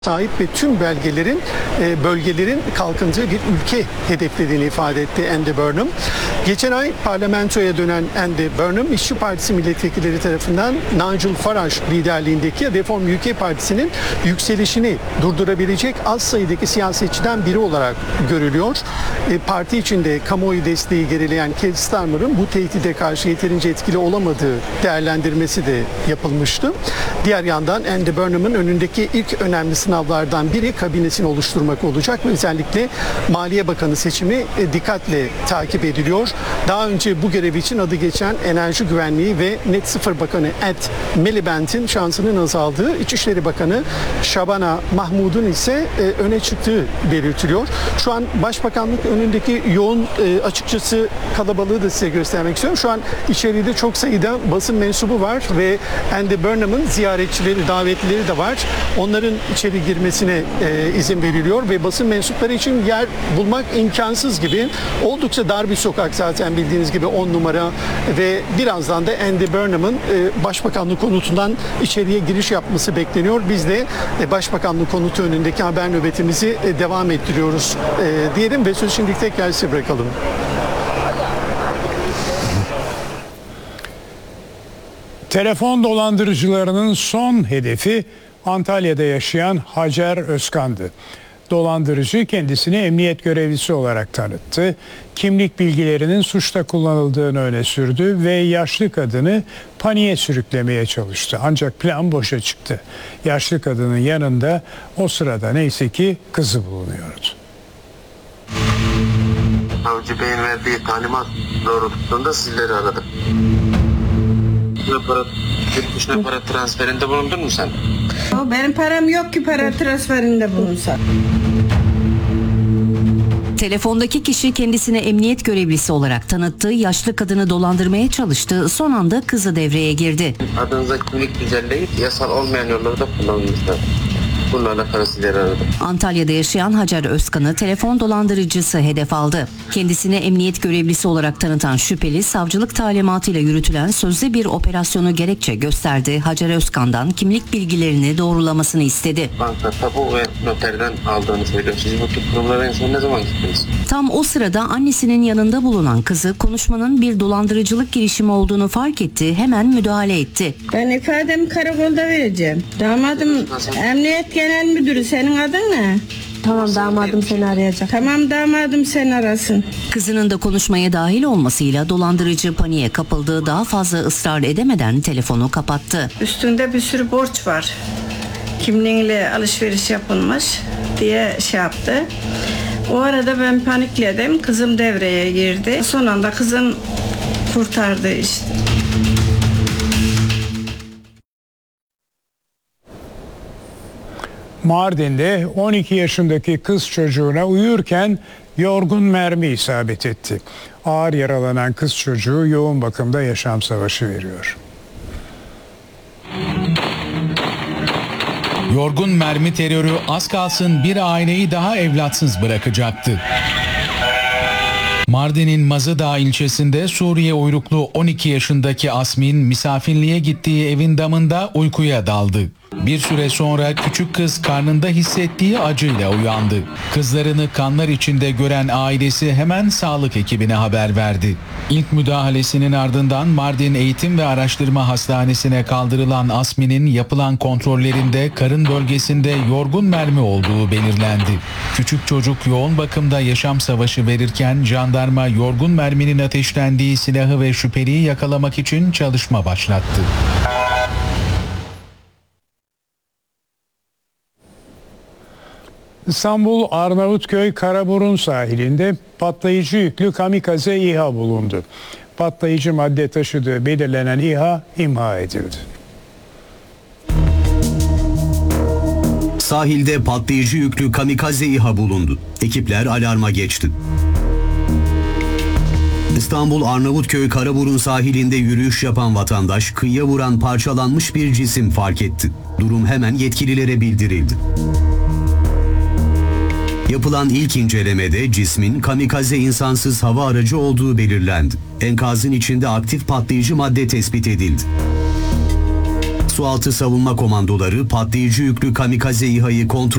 sahip ve tüm bölgelerin kalkındığı bir ülke hedeflediğini ifade etti Andy Burnham. Geçen ay parlamentoya dönen Andy Burnham, İşçi Partisi milletvekilleri tarafından Nigel Farage liderliğindeki Reform UK Partisi'nin yükselişini durdurabilecek az sayıdaki siyasetçiden biri olarak görülüyor. Parti içinde kamuoyu desteği gerileyen Keir Starmer'ın bu tehdide karşı yeterince etkili olamadığı değerlendirmesi de yapılmıştı. Diğer yandan Andy Burnham'ın önündeki ilk önemli sınavlardan biri kabinesini oluşturmak olacak ve özellikle Maliye Bakanı seçimi dikkatle takip ediliyor. Daha önce bu görev için adı geçen Enerji Güvenliği ve Net Sıfır Bakanı Ed Miliband'in şansının azaldığı, İçişleri Bakanı Shabana Mahmood'un ise öne çıktığı belirtiliyor. Şu an Başbakanlık önündeki yoğun açıkçası kalabalığı da size göstermek istiyorum. Şu an içeride çok sayıda basın mensubu var ve Andy Burnham'ın ziyaretçileri, davetlileri de var. Onların içeri girmesine izin veriliyor ve basın mensupları için yer bulmak imkansız gibi. Oldukça dar bir sokak zaten, bildiğiniz gibi 10 numara ve birazdan da Andy Burnham'ın Başbakanlık konutundan içeriye giriş yapması bekleniyor. Biz de Başbakanlık konutu önündeki haber nöbetimizi devam ettiriyoruz diyelim ve sözü şimdi tekrar size bırakalım. Telefon dolandırıcılarının son hedefi Antalya'da yaşayan Hacer Özkan'dı. Dolandırıcı kendisini emniyet görevlisi olarak tanıttı. Kimlik bilgilerinin suçta kullanıldığını öne sürdü ve yaşlı kadını paniğe sürüklemeye çalıştı. Ancak plan boşa çıktı. Yaşlı kadının yanında o sırada neyse ki kızı bulunuyordu. Savcı Bey'in verdiği talimat doğrultusunda sizleri aradım. Yurt dışına para transferinde bulundun mu sen? Benim param yok ki para transferinde bulunsa. Telefondaki kişi kendisine emniyet görevlisi olarak tanıttığı yaşlı kadını dolandırmaya çalıştı. Son anda kızı devreye girdi. Adınıza kimlik düzenleyip yasal olmayan yolları da kullanmışlar. Bunlarla parasıyla aradım. Antalya'da yaşayan Hacer Özkan'ı telefon dolandırıcısı hedef aldı. Kendisine emniyet görevlisi olarak tanıtan şüpheli, savcılık talimatıyla yürütülen sözlü bir operasyonu gerekçe gösterdi. Hacer Özkan'dan kimlik bilgilerini doğrulamasını istedi. Banka, tapu ve noterden aldığını söylüyor. Siz bu tip kurumlara en son ne zaman gittiniz? Tam o sırada annesinin yanında bulunan kızı konuşmanın bir dolandırıcılık girişimi olduğunu fark etti. Hemen müdahale etti. Ben ifademi karakolda vereceğim. Damadım emniyet genel müdürü, senin adın ne? Tamam, damadım seni arayacak. Tamam, damadım seni arasın. Kızının da konuşmaya dahil olmasıyla dolandırıcı paniğe kapıldı. Daha fazla ısrar edemeden telefonu kapattı. Üstünde bir sürü borç var. Kimliğiyle alışveriş yapılmış diye şey yaptı. O arada ben panikledim. Kızım devreye girdi. Son anda kızım kurtardı işte. Mardin'de 12 yaşındaki kız çocuğuna uyurken yorgun mermi isabet etti. Ağır yaralanan kız çocuğu yoğun bakımda yaşam savaşı veriyor. Yorgun mermi terörü az kalsın bir aileyi daha evlatsız bırakacaktı. Mardin'in Mazıdağ ilçesinde Suriye uyruklu 12 yaşındaki Asmin misafirliğe gittiği evin damında uykuya daldı. Bir süre sonra küçük kız karnında hissettiği acıyla uyandı. Kızlarını kanlar içinde gören ailesi hemen sağlık ekibine haber verdi. İlk müdahalesinin ardından Mardin Eğitim ve Araştırma Hastanesi'ne kaldırılan Asmin'in yapılan kontrollerinde karın bölgesinde yorgun mermi olduğu belirlendi. Küçük çocuk yoğun bakımda yaşam savaşı verirken jandarma yorgun merminin ateşlendiği silahı ve şüpheliyi yakalamak için çalışma başlattı. İstanbul Arnavutköy Karaburun sahilinde patlayıcı yüklü kamikaze İHA bulundu. Patlayıcı madde taşıdığı belirlenen İHA imha edildi. Sahilde patlayıcı yüklü kamikaze İHA bulundu. Ekipler alarma geçti. İstanbul Arnavutköy Karaburun sahilinde yürüyüş yapan vatandaş kıyıya vuran parçalanmış bir cisim fark etti. Durum hemen yetkililere bildirildi. Yapılan ilk incelemede cismin kamikaze insansız hava aracı olduğu belirlendi. Enkazın içinde aktif patlayıcı madde tespit edildi. Sualtı Savunma Komandoları patlayıcı yüklü kamikaze İHA'yı kontrol